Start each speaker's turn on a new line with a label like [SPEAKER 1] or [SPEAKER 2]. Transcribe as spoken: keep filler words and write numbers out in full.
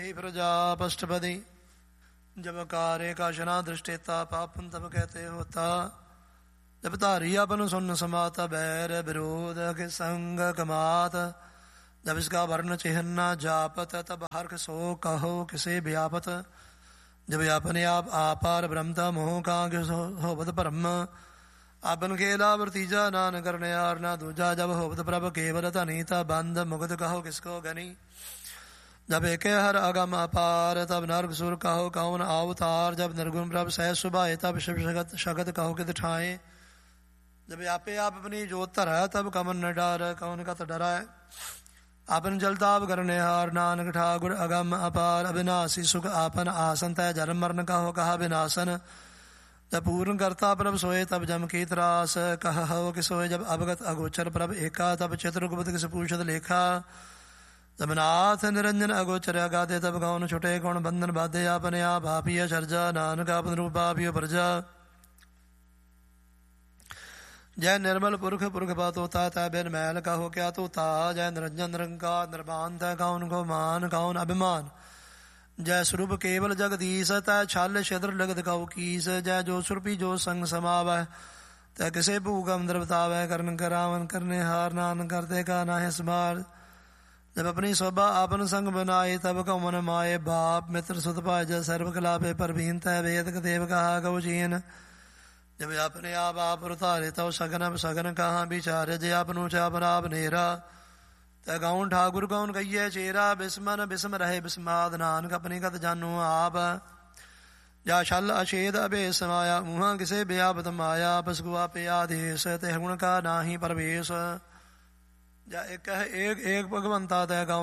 [SPEAKER 1] कई प्रजापष्टपदी जब कार्य का शना दृष्टेता पापन तब कहते होता जब धारी अपन सुन समाता बैर विरोध के संग कमात जब इसका वर्ण चिन्ह जापत तब हर्ष सो कहो किसे व्यापत जब अपने आप आपार ब्रह्मता मोह का होवत ब्रह्म आपन खेला वर्तीजा नान करने यार ना दूजा जब होवत प्रभ केवल तनीता बंद मुगध कहो किसको गनी जब एक हर अगम अपार तब नर्ग सुर कहो कौन अवतार जब निर्गुण प्रभ सह सुभाए तब शिव शगत शगत कहो कित ठाए जब आपे आप अपनी जोत धर तब कमन न डर कौन कत डरा आपन जलताप करने हार नानक ठाकुर अगम अपार अविनाशी सुख आपन आसन तय जन्म मरण कहो कहा विनाशन जब पूर्ण करता प्रभ सोए तब जम की त्रास कह हो कि सोए जब अवगत अगोचर प्रभ एका तब चित्रगुप्त किस पूछत लेखा जब नाथ निरंजन अगोचर अगाधे तब कौन छुटे कौन बंधन बाधे अपने आप आपी चर्जा नानक अपन रूप आपी प्रजा जय निर्मल पुरख पुरख पातोता तय बिन मैल कहो क्या तोता जय निरंजन निरंकार निर्वाण तय कौन को मान कौन अभिमान जय स्वरूप केवल जगदीश तय छल छिद्र लगत कहो कीस जय जो सुरपी जो संग समावै तय किसे भूगम द्रवतावै करण करावन करने हार नान करते का नाहे समार जब अपनी शोभा आपन संग बनाए तब कौन माए बाप मित्र सुत भाज सर्व कलापे परवीन तय वेद देव कहा गौ चीन जब अपने आप आप उतारे तब सगन सगन कहाँ विचारे जय आपनु चापराप नेरा तय गौन ठाकुर कौन कहिए चेरा बिस्मन बिस्म रहे बिस्माद नानक अपनी कत जानू आप जा छल अछेद अबे समाया मुहा किसे व्यापत माया पसगुआ पे आदेश तय गुण का नाही परवेश जा एक एक एक भगवंता तय